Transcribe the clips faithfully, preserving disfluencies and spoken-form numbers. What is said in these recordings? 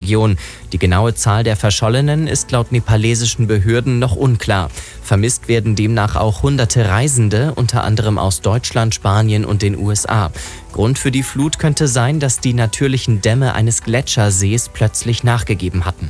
Region. Die genaue Zahl der Verschollenen ist laut nepalesischen Behörden noch unklar. Vermisst werden demnach auch hunderte Reisende, unter anderem aus Deutschland, Spanien und den U S A. Grund für die Flut könnte sein, dass die natürlichen Dämme eines Gletschersees plötzlich nachgegeben hatten.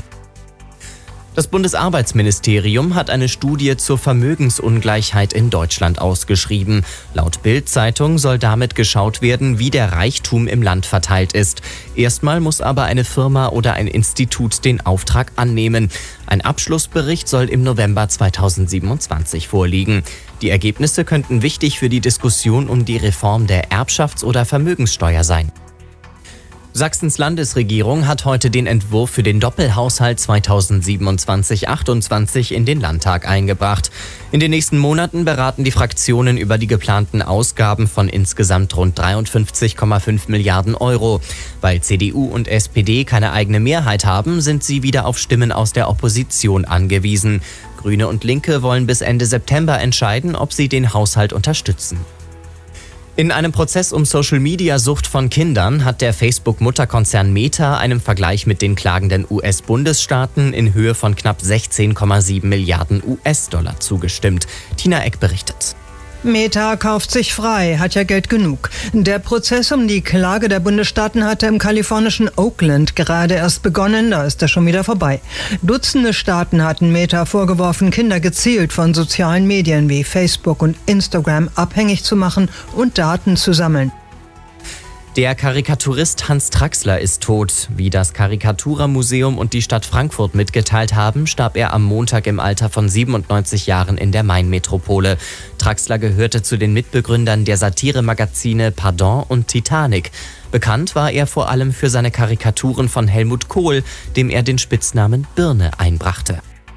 Das Bundesarbeitsministerium hat eine Studie zur Vermögensungleichheit in Deutschland ausgeschrieben. Laut Bild-Zeitung soll damit geschaut werden, wie der Reichtum im Land verteilt ist. Erstmal muss aber eine Firma oder ein Institut den Auftrag annehmen. Ein Abschlussbericht soll im November zweitausendsiebenundzwanzig vorliegen. Die Ergebnisse könnten wichtig für die Diskussion um die Reform der Erbschafts- oder Vermögenssteuer sein. Sachsens Landesregierung hat heute den Entwurf für den Doppelhaushalt zweitausendsiebenundzwanzig achtundzwanzig in den Landtag eingebracht. In den nächsten Monaten beraten die Fraktionen über die geplanten Ausgaben von insgesamt rund dreiundfünfzig Komma fünf Milliarden Euro. Weil C D U und S P D keine eigene Mehrheit haben, sind sie wieder auf Stimmen aus der Opposition angewiesen. Grüne und Linke wollen bis Ende September entscheiden, ob sie den Haushalt unterstützen. In einem Prozess um Social-Media-Sucht von Kindern hat der Facebook-Mutterkonzern Meta einem Vergleich mit den klagenden U S-Bundesstaaten in Höhe von knapp sechzehn Komma sieben Milliarden U S-Dollar zugestimmt. Tina Eck berichtet. Meta kauft sich frei, hat ja Geld genug. Der Prozess um die Klage der Bundesstaaten hatte im kalifornischen Oakland gerade erst begonnen, da ist er schon wieder vorbei. Dutzende Staaten hatten Meta vorgeworfen, Kinder gezielt von sozialen Medien wie Facebook und Instagram abhängig zu machen und Daten zu sammeln. Der Karikaturist Hans Traxler ist tot. Wie das Karikatura-Museum und die Stadt Frankfurt mitgeteilt haben, starb er am Montag im Alter von siebenundneunzig Jahren in der Main-Metropole. Traxler gehörte zu den Mitbegründern der Satire-Magazine Pardon und Titanic. Bekannt war er vor allem für seine Karikaturen von Helmut Kohl, dem er den Spitznamen Birne einbrachte.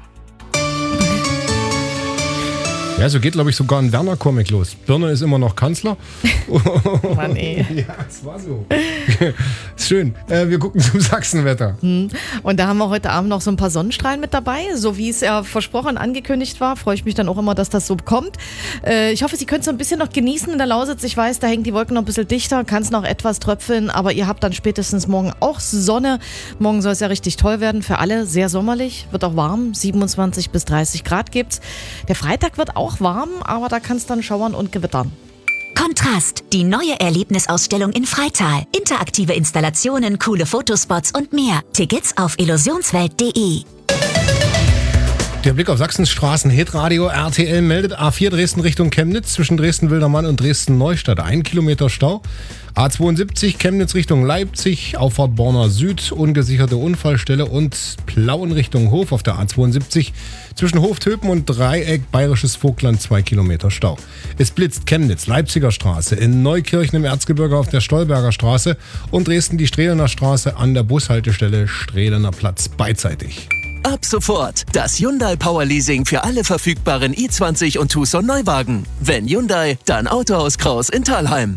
Ja, so geht, glaube ich, sogar ein Werner-Comic los. Birne ist immer noch Kanzler. Mann, ey. Ja, es war so. Schön. Äh, wir gucken zum Sachsenwetter. Hm. Und da haben wir heute Abend noch so ein paar Sonnenstrahlen mit dabei. So wie es ja versprochen angekündigt war, freue ich mich dann auch immer, dass das so kommt. Äh, ich hoffe, Sie können es so ein bisschen noch genießen in der Lausitz. Ich weiß, da hängen die Wolken noch ein bisschen dichter, kann es noch etwas tröpfeln, aber ihr habt dann spätestens morgen auch Sonne. Morgen soll es ja richtig toll werden für alle. Sehr sommerlich, wird auch warm. siebenundzwanzig bis dreißig Grad gibt's. Der Freitag wird auch warm, aber da kann es dann schauern und gewittern. Kontrast, die neue Erlebnisausstellung in Freital. Interaktive Installationen, coole Fotospots und mehr. Tickets auf illusionswelt punkt de. Der Blick auf Sachsens Straßen, Hitradio R T L meldet A vier Dresden Richtung Chemnitz zwischen Dresden-Wildermann und Dresden-Neustadt. Ein Kilometer Stau. A zweiundsiebzig Chemnitz Richtung Leipzig, Auffahrt Borna Süd, ungesicherte Unfallstelle und Plauen Richtung Hof auf der A zweiundsiebzig. Zwischen Hoftöpen und Dreieck Bayerisches Vogtland zwei Kilometer Stau. Es blitzt Chemnitz, Leipziger Straße, in Neukirchen im Erzgebirge auf der Stolberger Straße und Dresden die Strehlener Straße an der Bushaltestelle Strehlener Platz beidseitig. Ab sofort das Hyundai Power Leasing für alle verfügbaren i zwanzig und Tucson Neuwagen. Wenn Hyundai, dann Autohaus Kraus in Thalheim.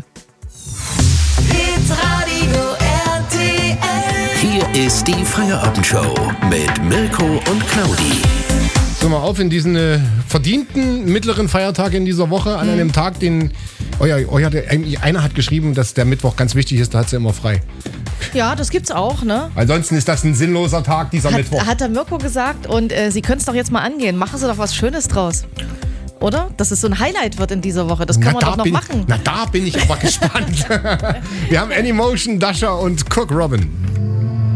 Hitradio R T L. Hier ist die Feierabendshow mit Mirko und Claudi. So, mal auf in diesen äh, verdienten mittleren Feiertag in dieser Woche, an einem Tag, den euer, euer, einer hat geschrieben, dass der Mittwoch ganz wichtig ist, da hat sie immer frei. Ja, das gibt's auch, ne? Ansonsten ist das ein sinnloser Tag, dieser Hat, Mittwoch. hat der Mirko gesagt und äh, Sie können es doch jetzt mal angehen. Machen Sie doch was Schönes draus. Oder? Dass es so ein Highlight wird in dieser Woche. Das kann Na, man doch noch bin, machen. Na, da bin ich aber gespannt. Wir haben Anymotion, Dasher und Cook Robin.